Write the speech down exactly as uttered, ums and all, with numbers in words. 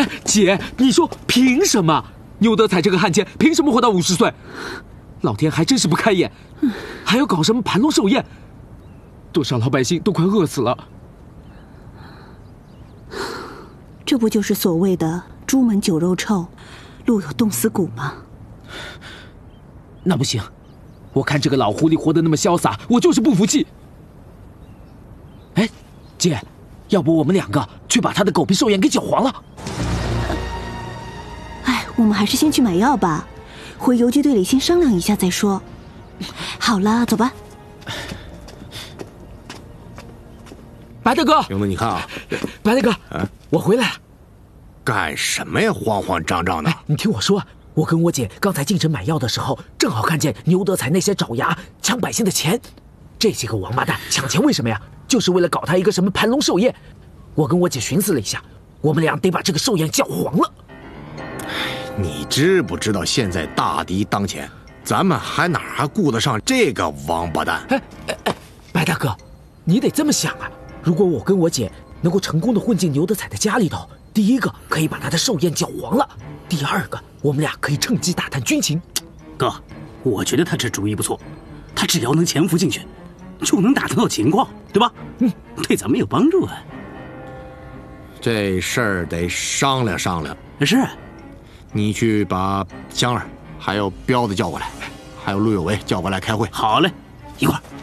姐，你说凭什么？牛德才这个汉奸凭什么活到五十岁？老天还真是不开眼，还要搞什么盘龙寿宴，多少老百姓都快饿死了。 这不就是所谓的朱门酒肉臭，路有冻死骨吗？ 那不行，我看这个老狐狸活得那么潇洒，我就是不服气。哎，姐，要不我们两个去把他的狗皮寿宴给搅黄了？ 哎，我们还是先去买药吧，回游击队里先商量一下再说。好了，走吧。 白大哥， 英子，你看啊， 白大哥， 啊， 我回来了。 干什么呀？慌慌张张的。 哎，你听我说，我跟我姐刚才进城买药的时候，正好看见牛德才那些爪牙抢百姓的钱。这些个王八蛋抢钱为什么呀？就是为了搞他一个什么盘龙寿宴。我跟我姐寻思了一下，我们俩得把这个寿宴搅黄了。 你知不知道现在大敌当前，咱们还哪还顾得上这个王八蛋？ 哎哎哎，白大哥，你得这么想啊！如果我跟我姐能够成功的混进牛德彩的家里头，第一个可以把他的寿宴搅黄了，第二个我们俩可以趁机打探军情。 哥，我觉得他这主意不错，他只要能潜伏进去，就能打探到情况，对吧？嗯，对咱们有帮助啊。 这事儿得商量商量。 是， 你去把香儿还有彪子叫过来，还有陆有为叫过来开会。 好嘞，一会儿。